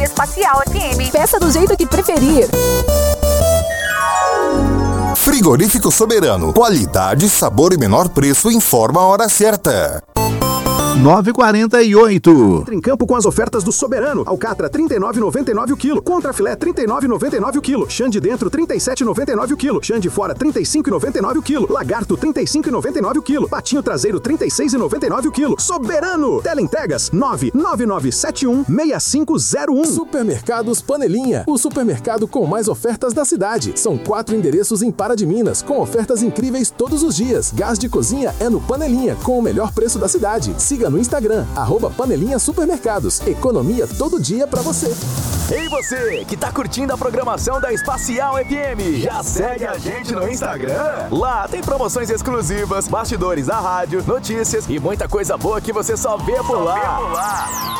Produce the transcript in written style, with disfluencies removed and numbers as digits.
Espacial FM. Peça do jeito que preferir. Frigorífico Soberano. Qualidade, sabor e menor preço. Informa a hora certa. 9h48. Entra em campo com as ofertas do Soberano. Alcatra, R$ 39,99 o quilo. Contrafilé, R$ 39,99 o quilo. Chã de dentro, R$ 37,99 o quilo. Chã de fora, R$ 35,99 o quilo. Lagarto, R$ 35,99 o quilo. Patinho traseiro, R$ 36,99 o quilo. Soberano. Teleentregas, 999716501. Supermercados Panelinha. O supermercado com mais ofertas da cidade. São 4 endereços em Pará de Minas, com ofertas incríveis todos os dias. Gás de cozinha é no Panelinha, com o melhor preço da cidade. Siga no Instagram, @Panelinha Supermercados. Economia todo dia pra você. Ei você, que tá curtindo a programação da Espacial FM, já segue a gente no Instagram? Lá tem promoções exclusivas, bastidores da rádio, notícias e muita coisa boa que você só vê por lá.